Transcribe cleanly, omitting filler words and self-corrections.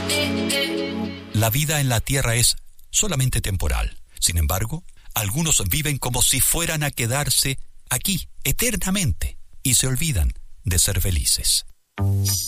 La vida en la tierra es solamente temporal. Sin embargo, algunos viven como si fueran a quedarse aquí eternamente y se olvidan de ser felices.